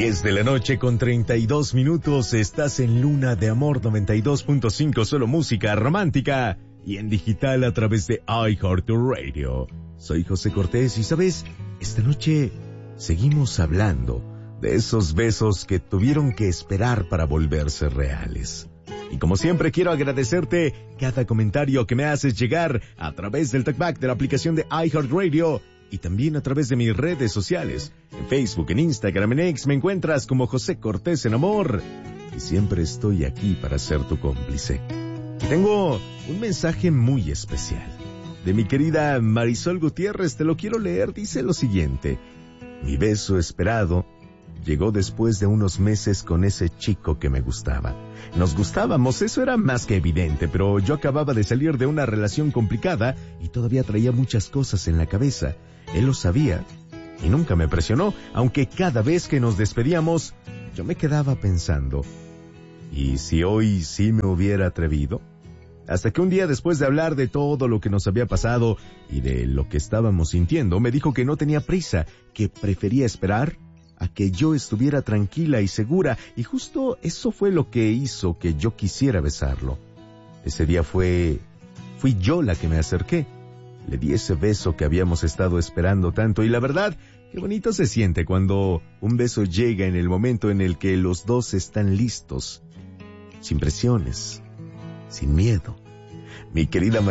10 de la noche con 32 minutos, estás en Luna de Amor 92.5, solo música romántica y en digital a través de iHeartRadio. Soy José Cortés y sabes, esta noche seguimos hablando de esos besos que tuvieron que esperar para volverse reales. Y como siempre quiero agradecerte cada comentario que me haces llegar a través del talkback de la aplicación de iHeartRadio y también a través de mis redes sociales. En Facebook, en Instagram, en X me encuentras como José Cortés en Amor. Y siempre estoy aquí para ser tu cómplice. Tengo un mensaje muy especial de mi querida Marisol Gutiérrez. Te lo quiero leer. Dice lo siguiente: mi beso esperado llegó después de unos meses con ese chico que me gustaba. Nos gustábamos, eso era más que evidente, pero yo acababa de salir de una relación complicada y todavía traía muchas cosas en la cabeza. Él lo sabía y nunca me presionó, aunque cada vez que nos despedíamos, yo me quedaba pensando, ¿y si hoy sí me hubiera atrevido? Hasta que un día, después de hablar de todo lo que nos había pasado y de lo que estábamos sintiendo, me dijo que no tenía prisa, que prefería esperar a que yo estuviera tranquila y segura, y justo eso fue lo que hizo que yo quisiera besarlo. Ese día fui yo la que me acerqué. Le di ese beso que habíamos estado esperando tanto, y la verdad, qué bonito se siente cuando un beso llega en el momento en el que los dos están listos, sin presiones, sin miedo. Mi querida